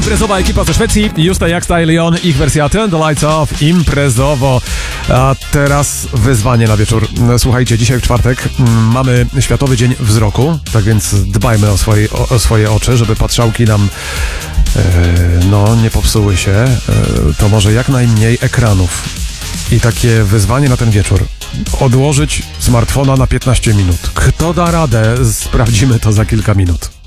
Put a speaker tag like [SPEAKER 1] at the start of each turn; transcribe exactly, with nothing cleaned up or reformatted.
[SPEAKER 1] imprezowa ekipa ze Szwecji, Justa Jaksta i Leon, ich wersja Turn the Lights Off, imprezowo. A teraz wyzwanie na wieczór. Słuchajcie, dzisiaj w czwartek mamy Światowy Dzień Wzroku, tak więc dbajmy o swoje, o, o swoje oczy, żeby patrzałki nam e, no nie popsuły się. E, to może jak najmniej ekranów. I takie wyzwanie na ten wieczór. Odłożyć smartfona na piętnaście minut. Kto da radę? Sprawdzimy to za kilka minut.